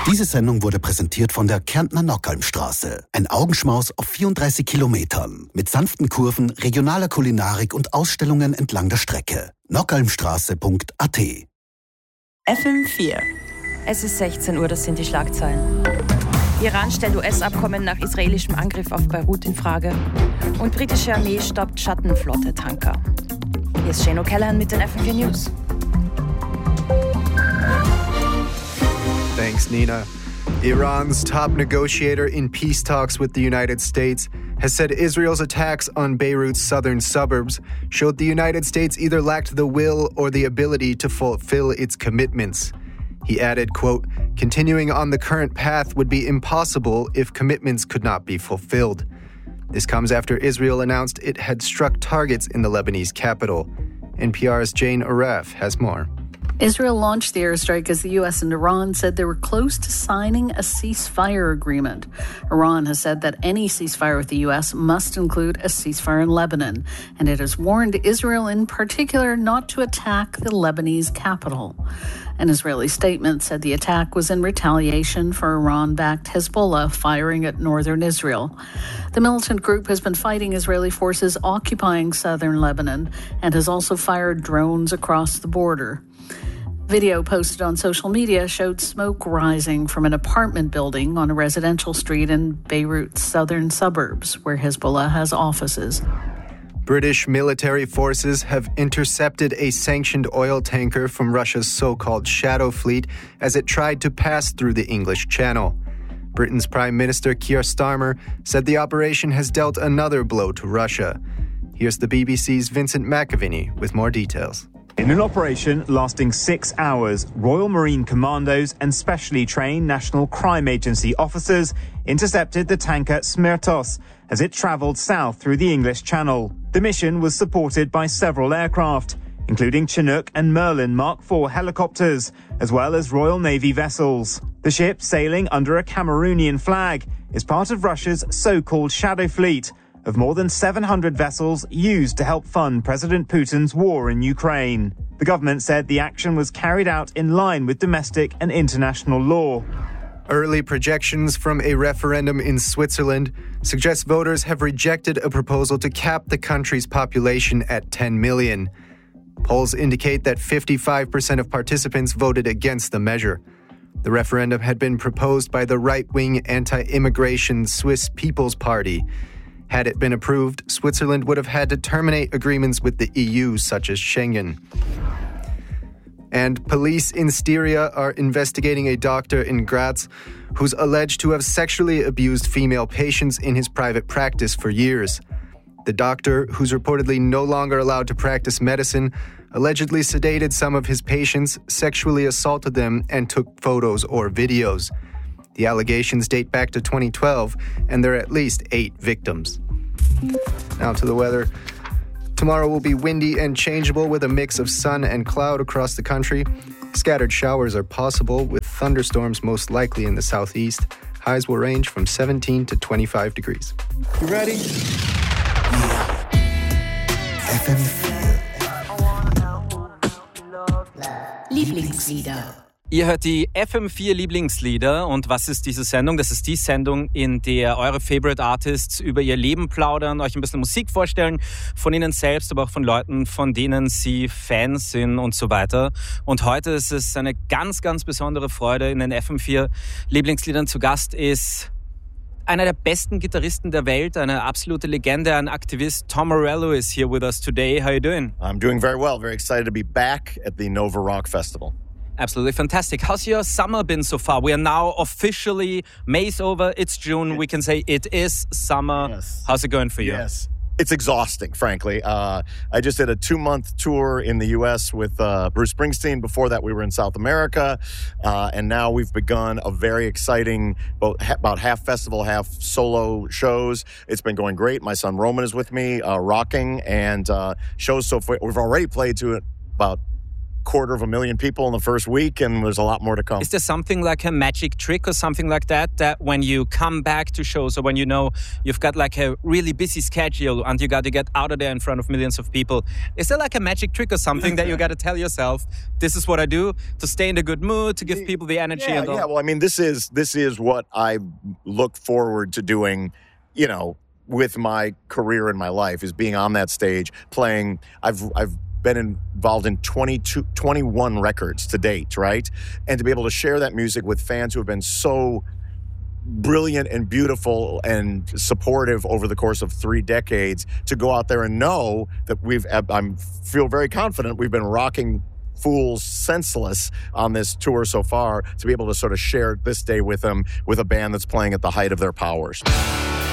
Diese Sendung wurde präsentiert von der Kärntner Nockhalmstraße. Ein Augenschmaus auf 34 Kilometern. Mit sanften Kurven, regionaler Kulinarik und Ausstellungen entlang der Strecke. nockhalmstraße.at. FM4. Es ist 16 Uhr, das sind die Schlagzeilen. Iran stellt US-Abkommen nach israelischem Angriff auf Beirut in Frage. Und britische Armee stoppt Schattenflotte-Tanker. Hier ist Shane O'Callaghan mit den FM4 News. Thanks, Nina. Iran's top negotiator in peace talks with the United States has said Israel's attacks on Beirut's southern suburbs showed the United States either lacked the will or the ability to fulfill its commitments. He added, quote, "Continuing on the current path would be impossible if commitments could not be fulfilled." This comes after Israel announced it had struck targets in the Lebanese capital. NPR's Jane Aref has more. Israel launched the airstrike as the U.S. and Iran said they were close to signing a ceasefire agreement. Iran has said that any ceasefire with the U.S. must include a ceasefire in Lebanon, and it has warned Israel in particular not to attack the Lebanese capital. An Israeli statement said the attack was in retaliation for Iran-backed Hezbollah firing at northern Israel. The militant group has been fighting Israeli forces occupying southern Lebanon and has also fired drones across the border. Video posted on social media showed smoke rising from an apartment building on a residential street in Beirut's southern suburbs, where Hezbollah has offices. British military forces have intercepted a sanctioned oil tanker from Russia's so-called Shadow Fleet as it tried to pass through the English Channel. Britain's Prime Minister Keir Starmer said the operation has dealt another blow to Russia. Here's the BBC's Vincent McAviney with more details. In an operation lasting 6 hours, Royal Marine Commandos and specially trained National Crime Agency officers intercepted the tanker Smertos as it travelled south through the English Channel. The mission was supported by several aircraft, including Chinook and Merlin Mark IV helicopters, as well as Royal Navy vessels. The ship, sailing under a Cameroonian flag, is part of Russia's so-called Shadow Fleet, of more than 700 vessels used to help fund President Putin's war in Ukraine. The government said the action was carried out in line with domestic and international law. Early projections from a referendum in Switzerland suggest voters have rejected a proposal to cap the country's population at 10 million. Polls indicate that 55% of participants voted against the measure. The referendum had been proposed by the right-wing anti-immigration Swiss People's Party. Had it been approved, Switzerland would have had to terminate agreements with the EU, such as Schengen. And police in Styria are investigating a doctor in Graz who's alleged to have sexually abused female patients in his private practice for years. The doctor, who's reportedly no longer allowed to practice medicine, allegedly sedated some of his patients, sexually assaulted them, and took photos or videos. The allegations date back to 2012, and there are at least 8 victims. Now to the weather. Tomorrow will be windy and changeable with a mix of sun and cloud across the country. Scattered showers are possible, with thunderstorms most likely in the southeast. Highs will range from 17 to 25 degrees. You ready? FM4. Lieblingslieder. Ihr hört die FM4 Lieblingslieder. Und was ist diese Sendung? Das ist die Sendung, in der eure Favorite Artists über ihr Leben plaudern, euch ein bisschen Musik vorstellen, von ihnen selbst, aber auch von Leuten, von denen sie Fans sind und so weiter. Und heute ist es eine ganz, ganz besondere Freude. In den FM4 Lieblingsliedern zu Gast ist einer der besten Gitarristen der Welt, eine absolute Legende, ein Aktivist. Tom Morello is here with us today. How are you doing? I'm doing very well. Very excited to be back at the Nova Rock Festival. Absolutely fantastic. How's your summer been so far? We are now officially, May's over, it's June. We can say it is summer. Yes. How's it going for you? Yes. It's exhausting, frankly. I just did a 2-month tour in the U.S. with Bruce Springsteen. Before that, we were in South America. And now we've begun a very exciting, about half festival, half solo shows. It's been going great. My son Roman is with me, rocking. And shows so far. We've already played to about 250,000 people in the first week, and there's a lot more to come. Is there something like a magic trick or something like that, that when you come back to shows, or when you know you've got like a really busy schedule and you got to get out of there in front of millions of people, is there like a magic trick or something that you got to tell yourself, this is what I do to stay in a good mood, to give people the energy? Yeah, well, I mean, this is what I look forward to doing, you know, with my career and my life, is being on that stage, playing. I've been involved in 21 records to date, right? And to be able to share that music with fans who have been so brilliant and beautiful and supportive over the course of 3 decades, to go out there and know that I feel very confident we've been rocking fools senseless on this tour so far, to be able to sort of share this day with them, with a band that's playing at the height of their powers.